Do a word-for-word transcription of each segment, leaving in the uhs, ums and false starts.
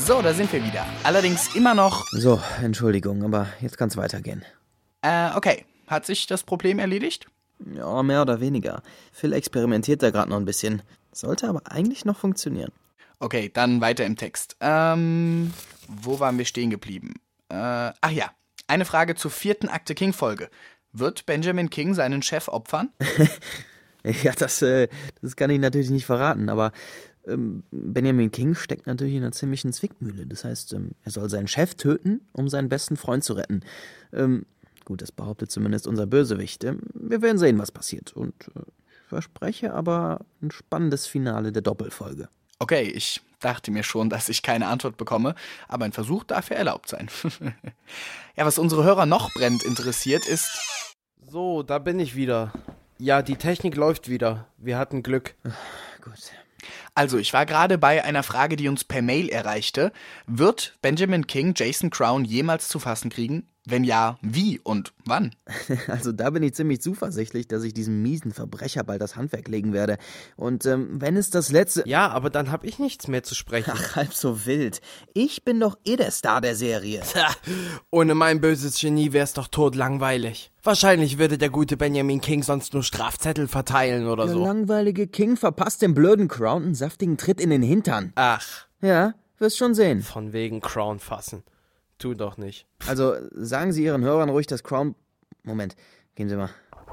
So, da sind wir wieder. Allerdings immer noch... So, Entschuldigung, aber jetzt kann's weitergehen. Äh, okay. Hat sich das Problem erledigt? Ja, mehr oder weniger. Phil experimentiert da gerade noch ein bisschen. Sollte aber eigentlich noch funktionieren. Okay, dann weiter im Text. Ähm, wo waren wir stehen geblieben? Äh, ach ja, eine Frage zur vierten Akte King-Folge. Wird Benjamin King seinen Chef opfern? Ja, das, äh, das kann ich natürlich nicht verraten, aber ähm, Benjamin King steckt natürlich in einer ziemlichen Zwickmühle. Das heißt, ähm, er soll seinen Chef töten, um seinen besten Freund zu retten. Ähm, gut, das behauptet zumindest unser Bösewicht. Ähm, wir werden sehen, was passiert. Und äh, ich verspreche aber ein spannendes Finale der Doppelfolge. Okay, ich dachte mir schon, dass ich keine Antwort bekomme, aber ein Versuch darf ja erlaubt sein. Ja, was unsere Hörer noch brennend interessiert ist... So, da bin ich wieder. Ja, die Technik läuft wieder. Wir hatten Glück. Gut. Also, ich war gerade bei einer Frage, die uns per Mail erreichte. Wird Benjamin King Jason Crown jemals zu fassen kriegen? Wenn ja, wie und wann? Also da bin ich ziemlich zuversichtlich, dass ich diesem miesen Verbrecher bald das Handwerk legen werde. Und ähm, wenn es das letzte... Ja, aber dann hab ich nichts mehr zu sprechen. Ach, halb so wild. Ich bin doch eh der Star der Serie. Tja, ohne mein böses Genie wär's doch totlangweilig. Wahrscheinlich würde der gute Benjamin King sonst nur Strafzettel verteilen oder Der so. langweilige King verpasst dem blöden Crown einen saftigen Tritt in den Hintern. Ach, Ja, wirst schon sehen. von wegen Crown fassen. Tu doch nicht. Also sagen Sie Ihren Hörern ruhig, dass Crown... Moment, gehen Sie mal.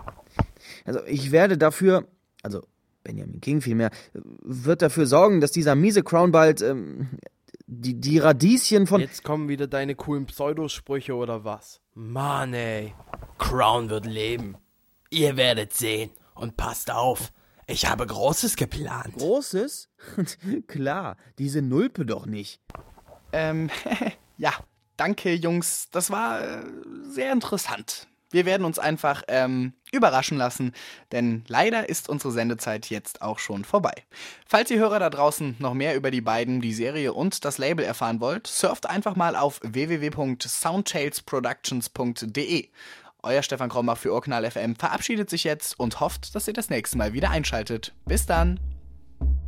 Also ich werde dafür... Also Benjamin King vielmehr... wird dafür sorgen, dass dieser miese Crown bald... Ähm, die, die Radieschen von... Jetzt kommen wieder deine coolen Pseudosprüche oder was? Mann ey. Crown wird leben. Ihr werdet sehen. Und passt auf. Ich habe Großes geplant. Großes? Klar, diese Nulpe doch nicht. Ähm, ja, danke Jungs, das war äh, sehr interessant. Wir werden uns einfach ähm, überraschen lassen, denn leider ist unsere Sendezeit jetzt auch schon vorbei. Falls ihr Hörer da draußen noch mehr über die beiden, die Serie und das Label erfahren wollt, surft einfach mal auf w w w punkt soundtalesproductions punkt d e. Euer Stefan Krombach für Urknall F M verabschiedet sich jetzt und hofft, dass ihr das nächste Mal wieder einschaltet. Bis dann!